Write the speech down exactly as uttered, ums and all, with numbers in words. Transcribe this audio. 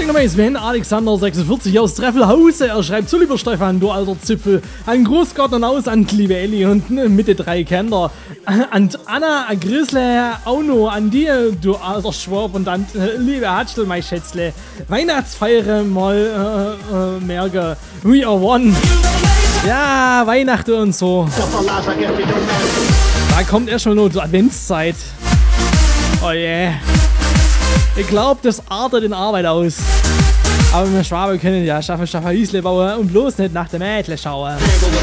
Schick nochmal Sven Alexander sechsundvierzig aus Treffelhause. Er schreibt so, lieber Stefan, du alter Zipfel. Ein Grußgarten aus an die liebe Elli und Mitte drei Kinder. An Anna, an Grisle, auch noch an dir, du alter Schwab. Und an liebe Hatschel, mein Schätzle. Weihnachtsfeiere mal äh, äh, merke. We are one. Ja, Weihnachten und so. Da kommt erst schon noch die Adventszeit. Oh yeah. Ich glaube, das artet in Arbeit aus. Aber wir Schwaben können ja schaffen, schaffen Hiesle bauen und bloß nicht nach dem Mädchen schauen.